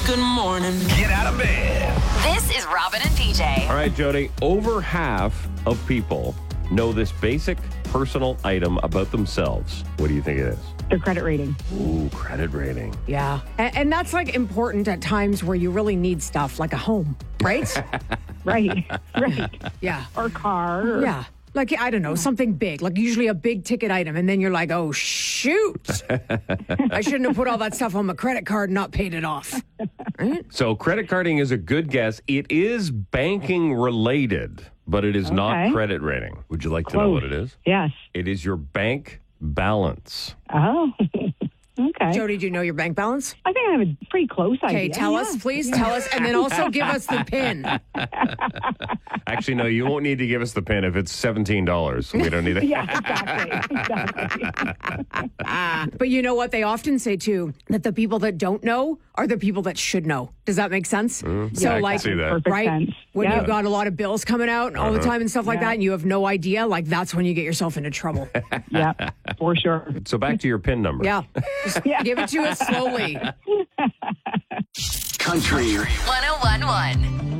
Good morning. Get out of bed. This is Robin and PJ. All right, Jody, over half of people know this basic personal item about themselves. What do you think it is? Their credit rating. Ooh, credit rating. Yeah. And that's like important at times where you really need stuff like a home, right? Right. Right. Yeah. Or car. Or, Yeah. Like, I don't know, something big, like usually a big ticket item. And then you're like, oh, shoot. I shouldn't have put all that stuff on my credit card and not paid it off. Right? So credit carding is a good guess. It is banking related, but it is not Okay. credit rating. Would you like to know what it is? Yes. It is your bank balance. Oh. Okay. Jody, do you know your bank balance? I think I have a pretty close idea. Okay, tell us, please. Tell us. And then also give us the PIN. Actually, no, you won't need to give us the PIN if it's $17. We don't need it. Yeah, exactly. But you know what? They often say, too, that the people that don't know are the people that should know. Does that make sense? Yeah, I can see that. Perfect right? sense. When Yeah. you've got a lot of bills coming out all the time and stuff like that, and you have no idea, like that's when you get yourself into trouble. Yeah, for sure. So back to your PIN number. Yeah. Just give it to us slowly. Country 1011.